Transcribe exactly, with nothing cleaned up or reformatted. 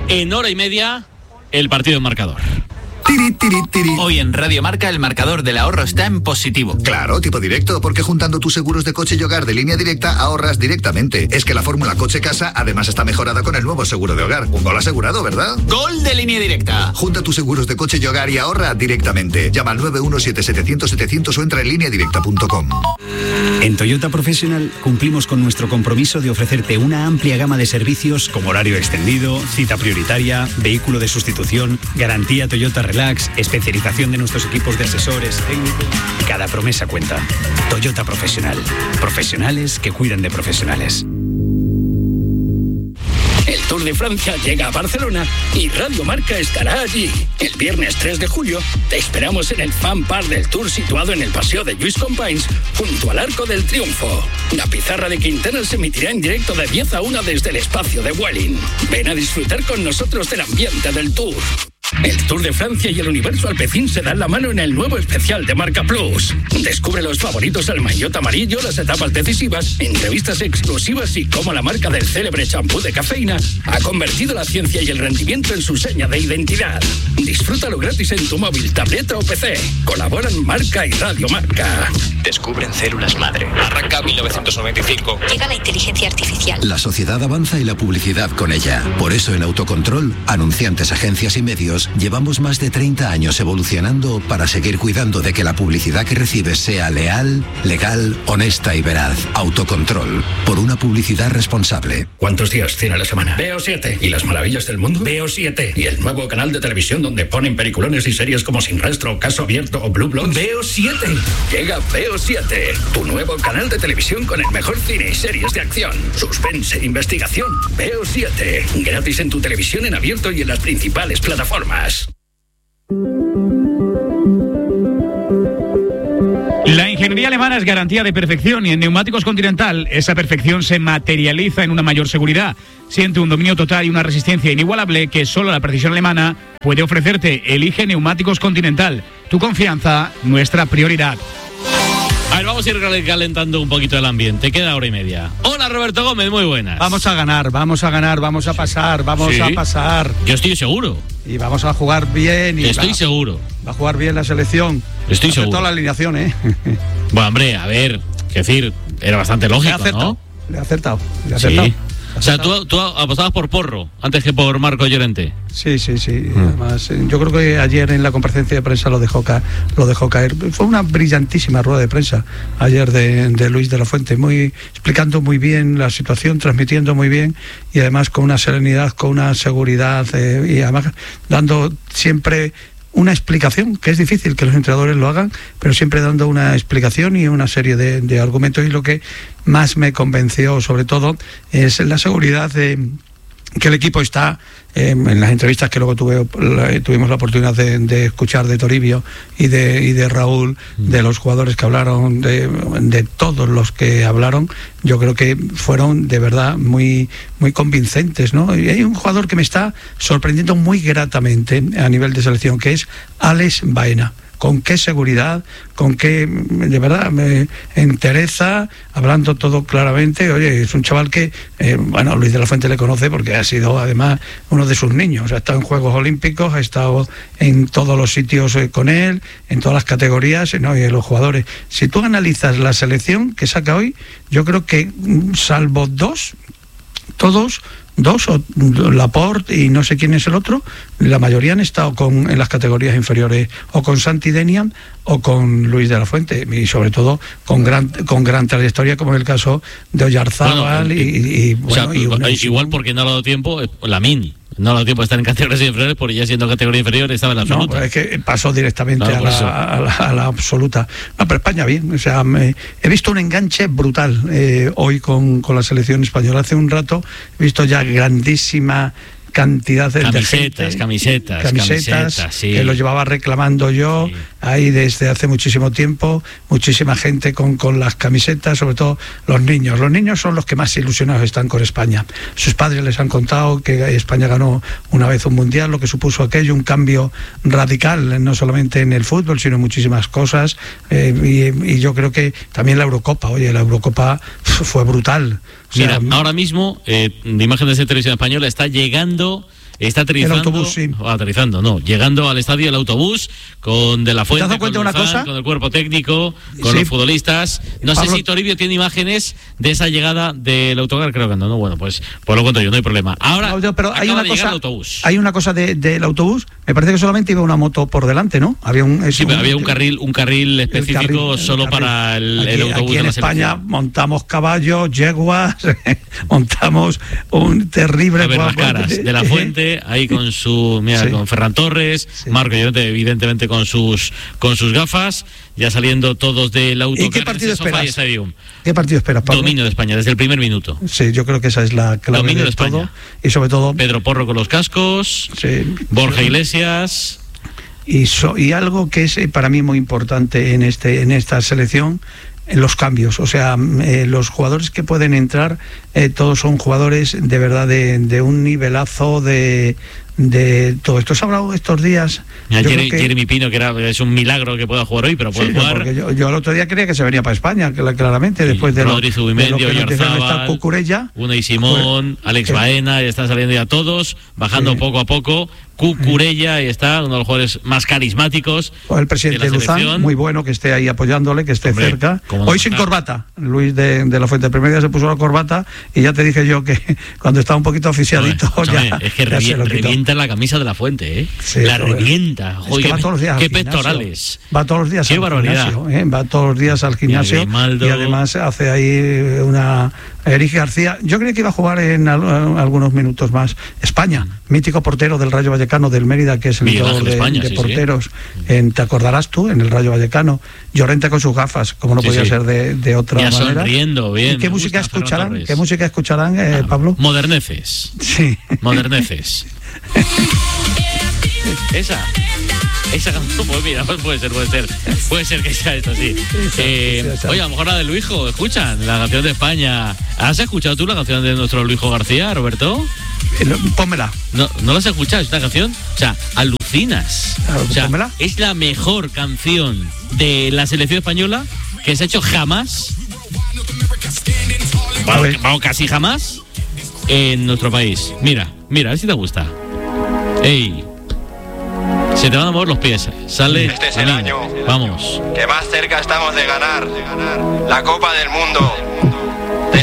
en hora y media el partido en marcador. Tiri, tiri, tiri. Hoy en Radio Marca el marcador del ahorro está en positivo. Claro, tipo directo, porque juntando tus seguros de coche y hogar de Línea Directa ahorras directamente. Es que la fórmula coche-casa además está mejorada con el nuevo seguro de hogar. Un gol asegurado, ¿verdad? ¡Gol de Línea Directa! Junta tus seguros de coche y hogar y ahorra directamente. Llama al nueve uno siete siete cero cero siete cero cero o entra en línea directa punto com. En Toyota Professional cumplimos con nuestro compromiso de ofrecerte una amplia gama de servicios como horario extendido, cita prioritaria, vehículo de sustitución, garantía Toyota Relax, especialización de nuestros equipos de asesores técnicos. Cada promesa cuenta. Toyota Professional. Profesionales que cuidan de profesionales. El Tour de Francia llega a Barcelona y Radio Marca estará allí. El viernes tres de julio te esperamos en el Fan Park del Tour situado en el Paseo de Lluís Companys, junto al Arco del Triunfo. La pizarra de Quintana se emitirá en directo de diez a una desde el espacio de Vueling. Ven a disfrutar con nosotros del ambiente del Tour. El Tour de Francia y el Universo Alpecin se dan la mano en el nuevo especial de Marca Plus. Descubre los favoritos al maillot amarillo, las etapas decisivas, entrevistas exclusivas y cómo la marca del célebre champú de cafeína ha convertido la ciencia y el rendimiento en su seña de identidad. Disfrútalo gratis en tu móvil, tableta o P C. Colaboran Marca y Radio Marca. Descubren células madre. Arranca mil novecientos noventa y cinco. Llega la inteligencia artificial. La sociedad avanza y la publicidad con ella. Por eso en Autocontrol, anunciantes, agencias y medios, llevamos más de treinta años evolucionando para seguir cuidando de que la publicidad que recibes sea leal, legal, honesta y veraz. Autocontrol, por una publicidad responsable. ¿Cuántos días tiene la semana? B O siete. ¿Y las maravillas del mundo? B O siete. ¿Y el nuevo canal de televisión donde ponen peliculones y series como Sin Rastro, Caso Abierto o Blue Bloods? B O siete. Llega B O siete, tu nuevo canal de televisión con el mejor cine y series de acción, suspense e investigación. B O siete. Gratis en tu televisión en abierto y en las principales plataformas. La ingeniería alemana es garantía de perfección y en Neumáticos Continental esa perfección se materializa en una mayor seguridad. Siente un dominio total y una resistencia inigualable que solo la precisión alemana puede ofrecerte. Elige Neumáticos Continental. Tu confianza, nuestra prioridad. A ver, vamos a ir calentando un poquito el ambiente. Queda hora y media. Hola, Roberto Gómez, muy buenas. Vamos a ganar, vamos a ganar, vamos a pasar, vamos ¿Sí? a pasar. Yo estoy seguro. Y vamos a jugar bien. Y estoy va, seguro. Va a jugar bien la selección. Estoy Aceptó seguro. la alineación, ¿eh? Bueno, hombre, a ver, es decir, era bastante lógico, le ha ¿no? Le ha acertado, le ha acertado. Sí. O sea, tú, tú apostabas por Porro antes que por Marco Llorente. Sí, sí, sí. Mm. Además, yo creo que ayer en la conferencia de prensa lo dejó caer. Lo dejó caer. Fue una brillantísima rueda de prensa ayer de, de Luis de la Fuente, muy explicando muy bien la situación, transmitiendo muy bien y además con una serenidad, con una seguridad eh, y además dando siempre una explicación, que es difícil que los entrenadores lo hagan, pero siempre dando una explicación y una serie de, de argumentos. Y lo que más me convenció sobre todo es la seguridad de que el equipo está, eh, en las entrevistas que luego tuve, la, tuvimos la oportunidad de, de escuchar de Toribio y de, y de Raúl, de los jugadores que hablaron, de, de todos los que hablaron, yo creo que fueron de verdad muy, muy convincentes, ¿no? Y hay un jugador que me está sorprendiendo muy gratamente a nivel de selección, que es Alex Baena. Con qué seguridad, con qué, de verdad, me entereza, hablando todo claramente. Oye, es un chaval que, eh, bueno, Luis de la Fuente le conoce porque ha sido además uno de sus niños. Ha estado en Juegos Olímpicos, ha estado en todos los sitios eh, con él, en todas las categorías, ¿no? Y los jugadores. Si tú analizas la selección que saca hoy, yo creo que, salvo dos, todos... dos, o Laporte y no sé quién es el otro, la mayoría han estado con, en las categorías inferiores, o con Santi Denian o con Luis de la Fuente, y sobre todo con gran con gran trayectoria, como es el caso de Oyarzábal. Bueno, y, y, y, bueno, o sea, y una, igual porque no le ha dado tiempo Lamine. No le ha dado tiempo a estar en categorías inferiores, porque ya siendo categoría inferior estaba en la absoluta. No, pues es que pasó directamente claro, a, la, a, la, a la absoluta. No, pero España bien. O sea, me, he visto un enganche brutal eh, hoy con, con la selección española. Hace un rato he visto ya grandísima cantidad de camisetas, gente, camisetas, camisetas, camisetas, sí. Que lo llevaba reclamando yo, sí. Ahí desde hace muchísimo tiempo, muchísima gente con, con las camisetas, sobre todo los niños. Los niños son los que más ilusionados están con España. Sus padres les han contado que España ganó una vez un mundial, lo que supuso aquello, un cambio radical, no solamente en el fútbol, sino en muchísimas cosas. Eh, y, y yo creo que también la Eurocopa, oye, la Eurocopa fue brutal. O sea, mira, ahora mismo, eh, de Imágenes de Televisión Española está llegando está aterrizando. El autobús, sí. Oh, aterrizando, no. Llegando al estadio el autobús con De La Fuente, ¿Te has dado cuenta con, una Lozán, cosa? con el cuerpo técnico, con Sí. los futbolistas. No Pablo- sé si Toribio tiene imágenes de esa llegada del autocar, creo que no. no bueno, pues, pues lo cuento yo, no hay problema. Ahora, No, yo- pero hay acaba una de llegar cosa, el autobús. hay una cosa de- del autobús. Me parece que solamente iba una moto por delante, ¿no? Había un, Sí, pero había un carril, un carril específico el carril- el solo carril. para el, Aquí- el autobús aquí de en la España selección. montamos caballos, yeguas, montamos un terrible. A ver las guapo- caras de La Fuente, ahí con su, mira, Sí. con Ferran Torres, Marco Llorente, evidentemente con sus con sus gafas, ya saliendo todos del autocar. ¿Y qué partido en ese SoFi esperas? Stadium. ¿Qué partido esperas, Pablo? Dominio de España desde el primer minuto. Sí, yo creo que esa es la clave Dominio de de España. todo. Y sobre todo, Pedro Porro con los cascos, sí, Borja Iglesias. y, so- y algo que es eh, para mí muy importante en este en esta selección, en los cambios. O sea, mm, eh, los jugadores que pueden entrar, eh, todos son jugadores de verdad de, de un nivelazo de, de todo esto. Se ha hablado estos días. Mira, yo Jeremy, creo que- Jeremy Pino, que era, es un milagro que pueda jugar hoy, pero puede Sí, no, jugar. porque yo, yo el otro día creía que se venía para España, cla- claramente, después de lo, Rodri de lo Zubimendi, que nos dice Oyarzábal, está Cucurella. Unai Simón, Alex eh, Baena, ya están saliendo ya todos, bajando Sí. poco a poco. Cucurella, y está uno de los jugadores más carismáticos. O el presidente de la Luzán, selección. muy bueno que esté ahí apoyándole, que esté Hombre, cerca. cómo no Hoy sin estar. corbata. Luis de, de la Fuente, el primer día se puso la corbata y ya te dije yo que cuando estaba un poquito aficiadito, Escúchame, ya, es que ya revi- se lo quitó. revienta la camisa de La Fuente, ¿eh? Sí, la joder. revienta. Es Joder, que qué va pe- todos los días qué al gimnasio. pectorales. Va todos los días Qué al barbaridad. gimnasio, ¿eh? Va todos los días al gimnasio Grimaldo. y además hace ahí una... Erich García, yo creía que iba a jugar en al- algunos minutos más. España, mítico portero del Rayo Vallecano del Mérida, que es el Miguel entrenador Ángel de, España, de sí, sí. porteros. En- te acordarás tú, en el Rayo Vallecano. Llorente con sus gafas, como no Sí, podía sí. ser de, de otra Ya manera. sonriendo, bien. ¿Y qué me música gusta, Ferran escucharán? Torres. ¿Qué música escucharán, eh, Pablo? Moderneces. Sí. Moderneces. Esa. Esa canción, pues mira, pues puede ser, puede ser. Puede ser que sea esto, sí. Eh, sí, esa. oye, a lo mejor la de Luijo, escuchan, la canción de España. ¿Has escuchado tú la canción de nuestro Luijo García, Roberto? Eh, lo- Pónmela. No, ¿no la has escuchado esta canción? O sea, alucinas. Claro, O sea, pónmela. es la mejor canción de la selección española que se ha hecho jamás. A Vamos, ver. vamos, casi jamás en nuestro país. Mira, mira, a ver si te gusta. Ey. Se te van a mover los pies. Sale. Este es el Anín. año. Vamos. Que más cerca estamos de ganar la Copa del Mundo.